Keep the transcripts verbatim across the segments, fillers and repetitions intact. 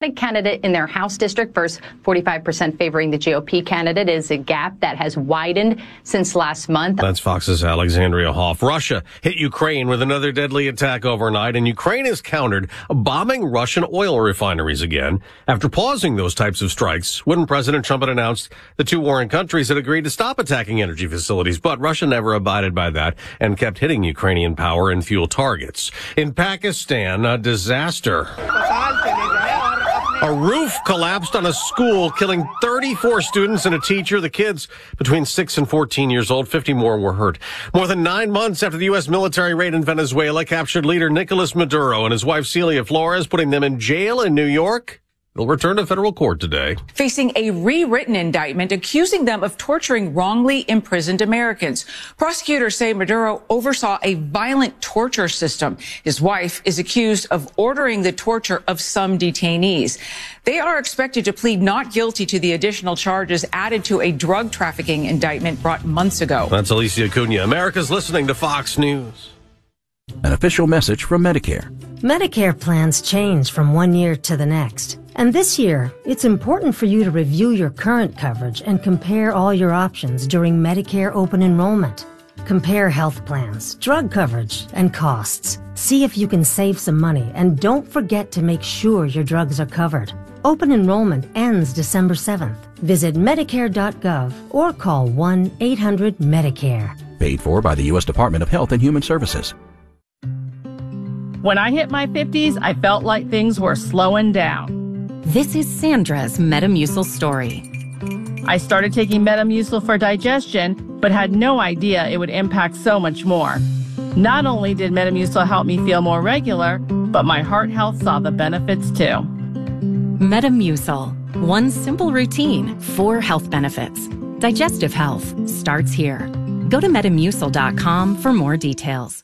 candidate in their House district versus forty-five percent favoring the G O P candidate is a gap that has widened since last month. That's Fox's Alexandria Hoff. Russia hit Ukraine with another deadly attack overnight, and Ukraine has countered bombing Russian oil refineries again after pausing those types of strikes when President Trump had announced the two warring countries had agreed to stop attacking energy facilities. But Russia never abided by that and kept hitting Ukrainian power and fuel targets. In Pakistan, a disaster. A roof collapsed on a school, killing thirty-four students and a teacher. The kids between six and fourteen years old. fifty more were hurt. More than nine months after the U S military raid in Venezuela captured leader Nicolas Maduro and his wife Celia Flores, putting them in jail in New York. They'll return to federal court today, facing a rewritten indictment accusing them of torturing wrongly imprisoned Americans. Prosecutors say Maduro oversaw a violent torture system. His wife is accused of ordering the torture of some detainees. They are expected to plead not guilty to the additional charges added to a drug trafficking indictment brought months ago. That's Alicia Cunha. America's listening to Fox News. An official message from Medicare. Medicare plans change from one year to the next. And this year, it's important for you to review your current coverage and compare all your options during Medicare open enrollment. Compare health plans, drug coverage, and costs. See if you can save some money, and don't forget to make sure your drugs are covered. Open enrollment ends December seventh. Visit Medicare dot gov or call one eight hundred Medicare. Paid for by the U S Department of Health and Human Services. When I hit my fifties, I felt like things were slowing down. This is Sandra's Metamucil story. I started taking Metamucil for digestion, but had no idea it would impact so much more. Not only did Metamucil help me feel more regular, but my heart health saw the benefits too. Metamucil. One simple routine, four health benefits. Digestive health starts here. Go to Metamucil dot com for more details.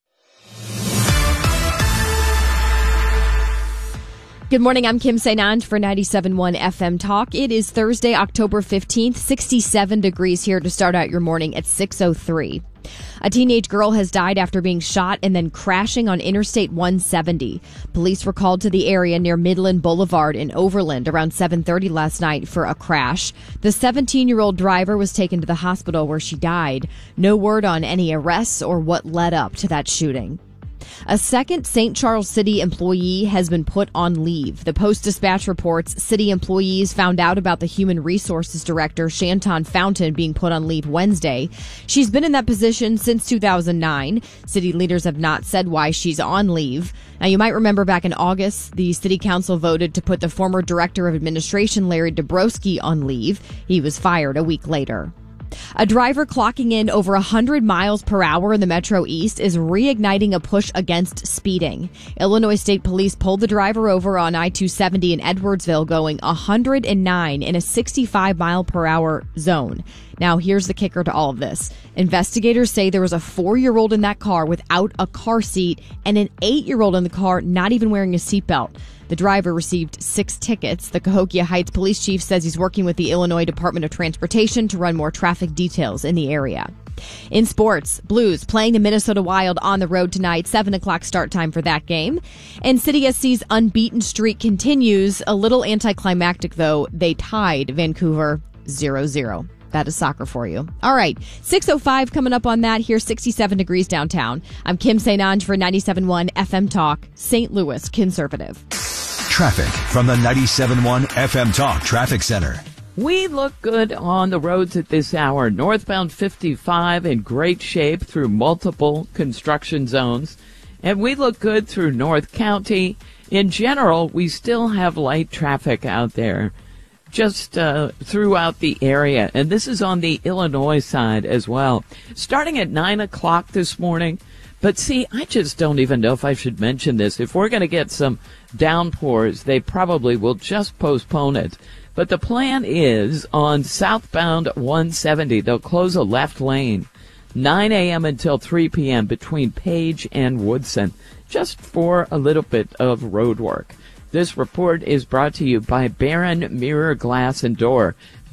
Good morning, I'm Kim Sainand for ninety-seven point one F M Talk. It is Thursday, October fifteenth, sixty-seven degrees here to start out your morning at six oh three. A teenage girl has died after being shot and then crashing on Interstate one seventy. Police were called to the area near Midland Boulevard in Overland around seven thirty last night for a crash. The seventeen-year-old driver was taken to the hospital where she died. No word on any arrests or what led up to that shooting. A second Saint Charles City employee has been put on leave. The Post-Dispatch reports city employees found out about the Human Resources Director, Shanton Fountain, being put on leave Wednesday. She's been in that position since two thousand nine. City leaders have not said why she's on leave. Now, you might remember back in August, the City Council voted to put the former Director of Administration, Larry Dabrowski, on leave. He was fired a week later. A driver clocking in over one hundred miles per hour in the Metro East is reigniting a push against speeding. Illinois State Police pulled the driver over on I two seventy in Edwardsville going one hundred nine in a sixty-five mile per hour zone. Now, here's the kicker to all of this. Investigators say there was a four-year-old in that car without a car seat and an eight-year-old in the car not even wearing a seatbelt. The driver received six tickets. The Cahokia Heights police chief says he's working with the Illinois Department of Transportation to run more traffic details in the area. In sports, Blues playing the Minnesota Wild on the road tonight, seven o'clock start time for that game. And City S C's unbeaten streak continues. A little anticlimactic, though. They tied Vancouver zero zero. That is soccer for you. All right, six oh five coming up on that here, sixty-seven degrees downtown. I'm Kim Sainand for ninety-seven point one F M Talk, Saint Louis Conservative. Traffic from the ninety-seven point one F M Talk Traffic Center. We look good on the roads at this hour. Northbound fifty-five in great shape through multiple construction zones. And we look good through North County. In general, we still have light traffic out there just uh, throughout the area. And this is on the Illinois side as well. Starting at nine o'clock this morning. But see, I just don't even know if I should mention this. If we're going to get some downpours, they probably will just postpone it. But the plan is on southbound one seventy, they'll close a left lane, nine a.m. until three p.m. between Page and Woodson, just for a little bit of road work. This report is brought to you by Barron Mirror Glass and Door.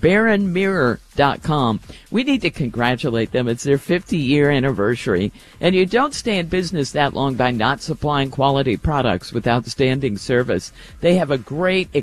Barron Mirror dot com. We need to congratulate them. It's their fifty-year anniversary. And you don't stay in business that long by not supplying quality products with outstanding service. They have a great